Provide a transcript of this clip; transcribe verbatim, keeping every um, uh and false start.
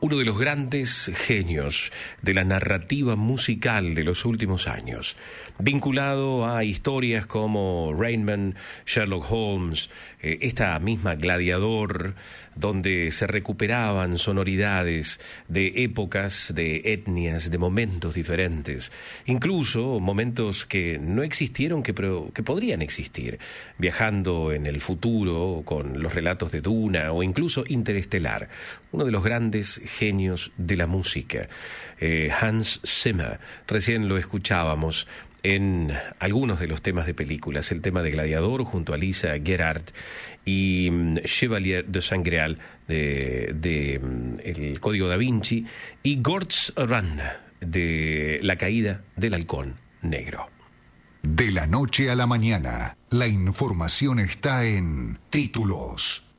uno de los grandes genios de la narrativa musical de los últimos años, vinculado a historias como Rain Man, Sherlock Holmes, eh, esta misma Gladiador, donde se recuperaban sonoridades de épocas, de etnias, de momentos diferentes, incluso momentos que no existieron, que, pero, que podrían existir, viajando en el futuro con los relatos de Duna o incluso Interestelar, uno de los grandes genios de la música, eh, Hans Zimmer. Recién lo escuchábamos en algunos de los temas de películas, el tema de Gladiador junto a Lisa Gerhardt y um, Chevalier de Sangreal de, de um, El Código Da Vinci y Gortz Run de La Caída del Halcón Negro. De la noche a la mañana, la información está en Títulos.